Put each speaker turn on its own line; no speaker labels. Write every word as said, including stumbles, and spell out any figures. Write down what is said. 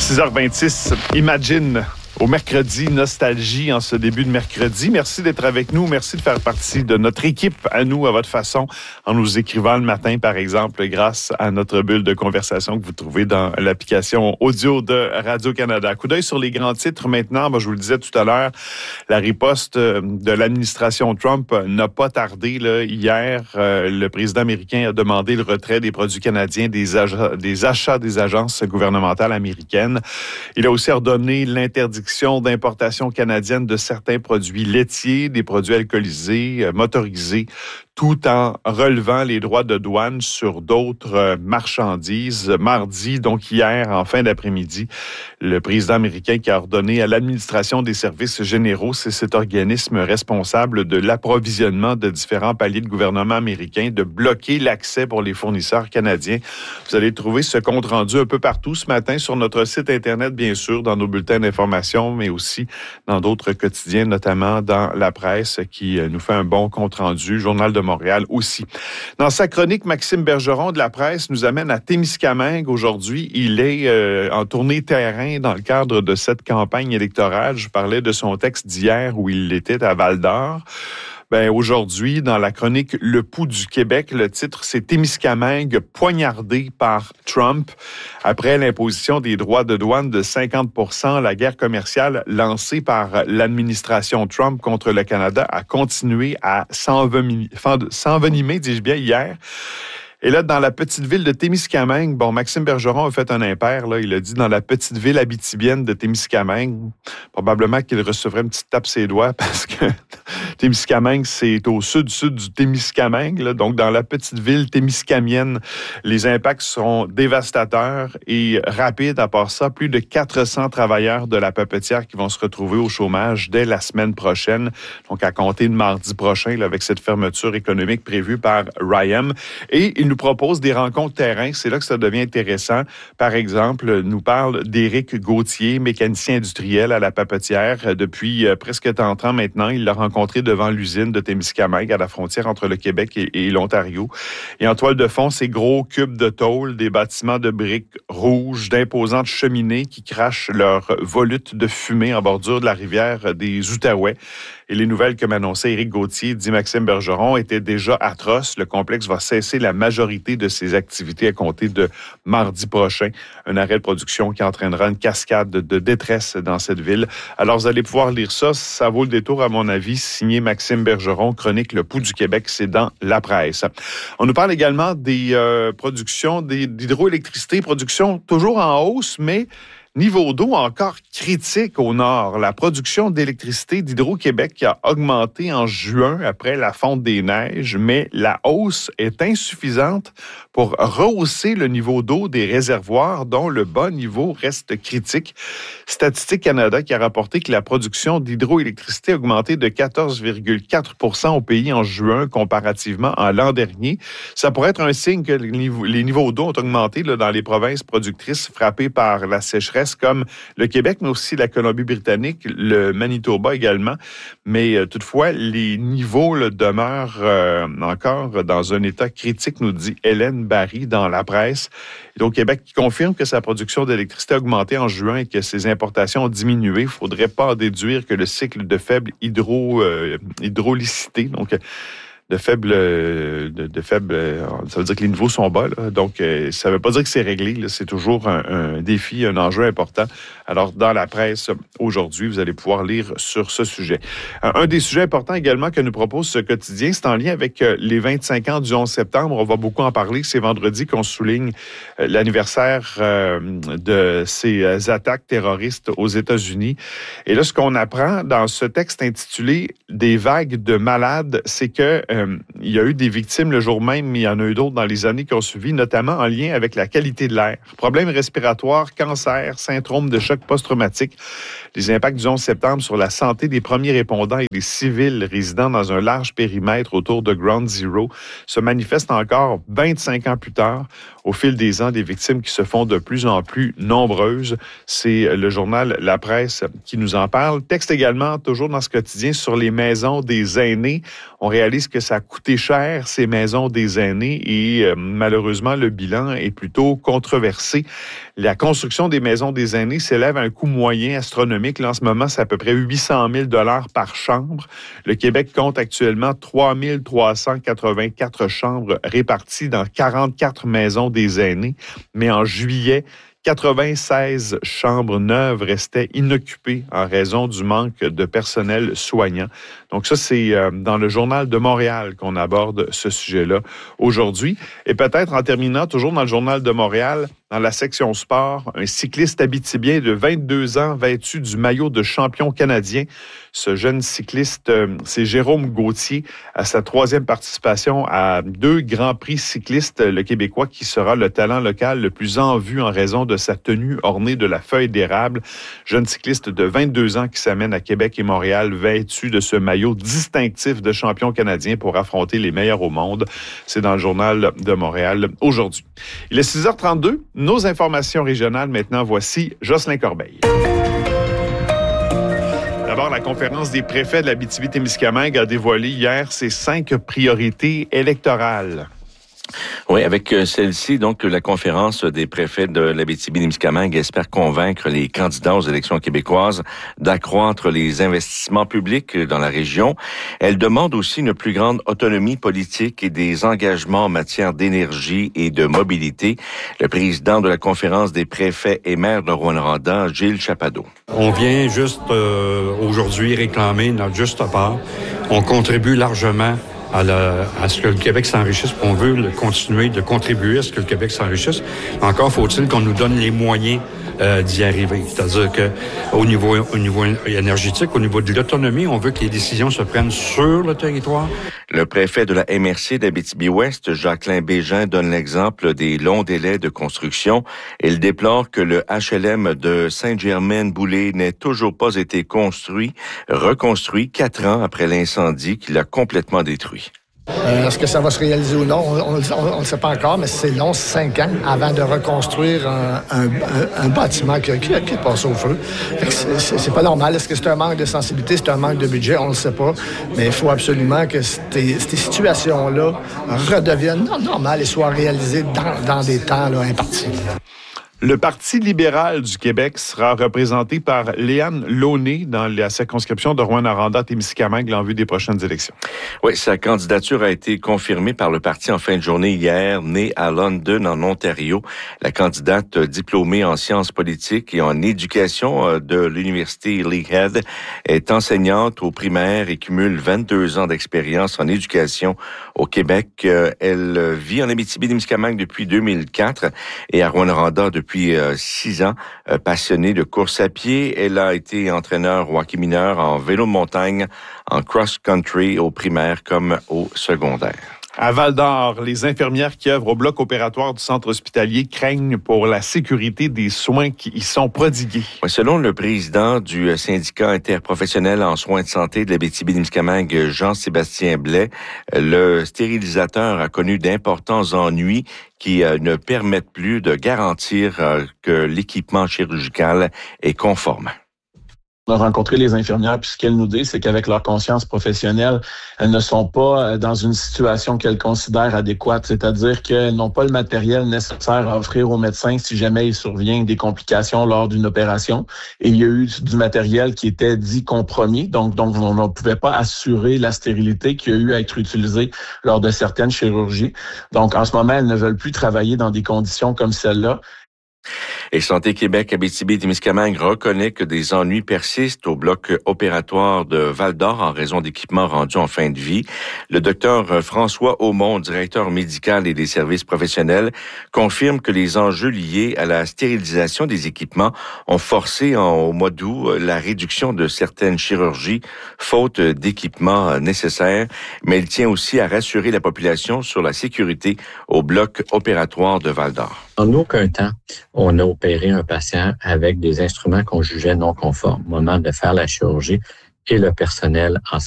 six heures vingt-six, Imagine au mercredi, nostalgie en ce début de mercredi. Merci d'être avec nous. Merci de faire partie de notre équipe à nous, à votre façon, en nous écrivant le matin, par exemple, grâce à notre bulle de conversation que vous trouvez dans l'application audio de Radio-Canada. Coup d'œil sur les grands titres maintenant. Moi, je vous le disais tout à l'heure, la riposte de l'administration Trump n'a pas tardé. Là. Hier, euh, le président américain a demandé le retrait des produits canadiens des, ag- des achats des agences gouvernementales américaines. Il a aussi ordonné l'interdiction d'importation canadienne de certains produits laitiers, des produits alcoolisés, euh, motorisés, tout en relevant les droits de douane sur d'autres euh, marchandises. Mardi, donc hier, en fin d'après-midi, le président américain qui a ordonné à l'administration des services généraux, c'est cet organisme responsable de l'approvisionnement de différents paliers de gouvernement américain, de bloquer l'accès pour les fournisseurs canadiens. Vous allez trouver ce compte-rendu un peu partout ce matin sur notre site Internet, bien sûr, dans nos bulletins d'information, mais aussi dans d'autres quotidiens, notamment dans la presse qui nous fait un bon compte-rendu, Journal de Montréal aussi. Dans sa chronique, Maxime Bergeron de la presse nous amène à Témiscamingue aujourd'hui. Il est euh, en tournée terrain dans le cadre de cette campagne électorale. Je parlais de son texte d'hier où il était à Val-d'Or. Ben, aujourd'hui, dans la chronique Le pouls du Québec, le titre, c'est Témiscamingue poignardé par Trump. Après l'imposition des droits de douane de cinquante pour cent, la guerre commerciale lancée par l'administration Trump contre le Canada a continué à s'envenimer, s'envenimer, dis-je bien, hier. Et là, dans la petite ville de Témiscamingue, bon, Maxime Bergeron a fait un impair, là. Il a dit dans la petite ville abitibienne de Témiscamingue, probablement qu'il recevrait une petite tape ses doigts parce que Témiscamingue, c'est au sud-sud du Témiscamingue, là. Donc, dans la petite ville témiscamienne, les impacts sont dévastateurs et rapides. À part ça, plus de quatre cents travailleurs de la papetière qui vont se retrouver au chômage dès la semaine prochaine. Donc, à compter de mardi prochain, là, avec cette fermeture économique prévue par R I M. Et il nous propose des rencontres terrain. C'est là que ça devient intéressant. Par exemple, nous parle d'Éric Gauthier, mécanicien industriel à la papetière. Depuis euh, presque trente ans maintenant, il l'a rencontré devant l'usine de Témiscamingue, à la frontière entre le Québec et, et l'Ontario. Et en toile de fond, ces gros cubes de tôle, des bâtiments de briques rouges, d'imposantes cheminées qui crachent leur volute de fumée en bordure de la rivière des Outaouais. Et les nouvelles que m'annonçait Éric Gauthier, dit Maxime Bergeron, étaient déjà atroces. Le complexe va cesser la majorité de ses activités à compter de mardi prochain. Un arrêt de production qui entraînera une cascade de détresse dans cette ville. Alors, vous allez pouvoir lire ça. Ça vaut le détour, à mon avis. Signé Maxime Bergeron, chronique Le pouls du Québec, c'est dans la presse. On nous parle également des euh, productions des, d'hydroélectricité, production toujours en hausse, mais niveau d'eau encore critique au nord. La production d'électricité d'Hydro-Québec a augmenté en juin après la fonte des neiges, mais la hausse est insuffisante pour rehausser le niveau d'eau des réservoirs dont le bas niveau reste critique. Statistique Canada qui a rapporté que la production d'hydroélectricité a augmenté de quatorze virgule quatre pour cent au pays en juin comparativement à l'an dernier. Ça pourrait être un signe que les niveaux d'eau ont augmenté là, dans les provinces productrices frappées par la sécheresse comme le Québec, mais aussi la Colombie-Britannique, le Manitoba également. Mais euh, toutefois, les niveaux là, demeurent euh, encore dans un état critique, nous dit Hélène Barry dans la presse. Et au Québec, qui confirme que sa production d'électricité a augmenté en juin et que ses importations ont diminué. Il ne faudrait pas en déduire que le cycle de faible hydro, euh, hydrolicité, donc de faible, de, de faible, ça veut dire que les niveaux sont bas, là. Donc ça ne veut pas dire que c'est réglé, là. C'est toujours un, un défi, un enjeu important. Alors dans la presse aujourd'hui, vous allez pouvoir lire sur ce sujet. Un des sujets importants également que nous propose ce quotidien, c'est en lien avec les vingt-cinq ans du onze septembre. On va beaucoup en parler. C'est vendredi qu'on souligne l'anniversaire de ces attaques terroristes aux États-Unis. Et là, ce qu'on apprend dans ce texte intitulé « Des vagues de malades », c'est que Euh, il y a eu des victimes le jour même, mais il y en a eu d'autres dans les années qui ont suivi, notamment en lien avec la qualité de l'air. Problèmes respiratoires, cancer, syndrome de choc post-traumatique. Les impacts du onze septembre sur la santé des premiers répondants et des civils résidant dans un large périmètre autour de Ground Zero se manifestent encore vingt-cinq ans plus tard. Au fil des ans, des victimes qui se font de plus en plus nombreuses. C'est le journal La Presse qui nous en parle. Texte également, toujours dans ce quotidien, sur les maisons des aînés. On réalise que ça a coûté cher, ces maisons des aînés, et euh, malheureusement, le bilan est plutôt controversé. La construction des maisons des aînés s'élève à un coût moyen astronomique. Là, en ce moment, c'est à peu près huit cent mille dollars par chambre. Le Québec compte actuellement trois mille trois cent quatre-vingt-quatre chambres réparties dans quarante-quatre maisons des aînés. Mais en juillet, quatre-vingt-seize chambres neuves restaient inoccupées en raison du manque de personnel soignant. Donc ça, c'est euh, dans le Journal de Montréal qu'on aborde ce sujet-là aujourd'hui. Et peut-être en terminant, toujours dans le Journal de Montréal, dans la section sport, un cycliste abitibien de vingt-deux ans vêtu du maillot de champion canadien. Ce jeune cycliste, euh, c'est Jérôme Gauthier, à sa troisième participation à deux grands prix cyclistes, le Québécois qui sera le talent local le plus en vue en raison de sa tenue ornée de la feuille d'érable. Jeune cycliste de vingt-deux ans qui s'amène à Québec et Montréal vêtu de ce maillot distinctif de champion canadien pour affronter les meilleurs au monde. C'est dans le Journal de Montréal aujourd'hui. Il est six heures trente-deux. Nos informations régionales maintenant, voici Jocelyn Corbeil. D'abord, la conférence des préfets de l'Abitibi-Témiscamingue a dévoilé hier ses cinq priorités électorales.
Oui, avec celle-ci, donc, la conférence des préfets de l'Abitibi-Témiscamingue espère convaincre les candidats aux élections québécoises d'accroître les investissements publics dans la région. Elle demande aussi une plus grande autonomie politique et des engagements en matière d'énergie et de mobilité. Le président de la conférence des préfets et maires de Rouyn-Noranda, Gilles Chapado.
On vient juste euh, aujourd'hui réclamer notre juste part. On contribue largement À, la, à ce que le Québec s'enrichisse, puis on veut le continuer de contribuer à ce que le Québec s'enrichisse. Encore faut-il qu'on nous donne les moyens euh, d'y arriver. C'est-à-dire que au niveau, au niveau énergétique, au niveau de l'autonomie, on veut que les décisions se prennent sur le territoire.
Le préfet de la M R C d'Abitibi-Ouest, Jacqueline Bégin, donne l'exemple des longs délais de construction. Il déplore que le H L M de Sainte-Germaine-Boulay n'ait toujours pas été construit, reconstruit quatre ans après l'incendie qui l'a complètement détruit.
Euh, est-ce que ça va se réaliser ou non? On ne le sait pas encore, mais c'est long, cinq ans, avant de reconstruire un, un, un bâtiment qui, qui, qui est passé au feu. Fait que c'est, c'est, c'est pas normal. Est-ce que c'est un manque de sensibilité? C'est un manque de budget? On ne le sait pas. Mais il faut absolument que ces, ces situations-là redeviennent normales et soient réalisées dans, dans des temps là, impartis.
Le Parti libéral du Québec sera représenté par Léane Launay dans la circonscription de Rouyn-Noranda-Témiscamingue en vue des prochaines élections.
Oui, sa candidature a été confirmée par le parti en fin de journée hier, née à London, en Ontario. La candidate diplômée en sciences politiques et en éducation de l'Université Lakehead est enseignante au primaire et cumule vingt-deux ans d'expérience en éducation au Québec. Elle vit en Abitibi-Témiscamingue depuis deux mille quatre et à Rouyn-Noranda depuis Depuis euh, six ans, euh, passionnée de course à pied. Elle a été entraîneur au hockey mineur en vélo de montagne, en cross-country au primaire comme au secondaire.
À Val-d'Or, les infirmières qui œuvrent au bloc opératoire du centre hospitalier craignent pour la sécurité des soins qui y sont prodigués.
Selon le président du syndicat interprofessionnel en soins de santé de l'Abitibi-Témiscamingue, Jean-Sébastien Blais, le stérilisateur a connu d'importants ennuis qui ne permettent plus de garantir que l'équipement chirurgical est conforme.
On a rencontré les infirmières, puis ce qu'elles nous disent, c'est qu'avec leur conscience professionnelle, elles ne sont pas dans une situation qu'elles considèrent adéquate, c'est-à-dire qu'elles n'ont pas le matériel nécessaire à offrir aux médecins si jamais il survient des complications lors d'une opération. Et il y a eu du matériel qui était dit compromis, donc, donc on ne pouvait pas assurer la stérilité qui a eu à être utilisée lors de certaines chirurgies. Donc en ce moment, elles ne veulent plus travailler dans des conditions comme celle-là.
Et Santé Québec Abitibi-Témiscamingue reconnaît que des ennuis persistent au bloc opératoire de Val-d'Or en raison d'équipements rendus en fin de vie. Le docteur François Aumont, directeur médical et des services professionnels, confirme que les enjeux liés à la stérilisation des équipements ont forcé en, au mois d'août la réduction de certaines chirurgies faute d'équipements nécessaires, mais il tient aussi à rassurer la population sur la sécurité au bloc opératoire de Val-d'Or.
En aucun temps, on a opéré un patient avec des instruments qu'on jugeait non conformes au moment de faire la chirurgie et le personnel en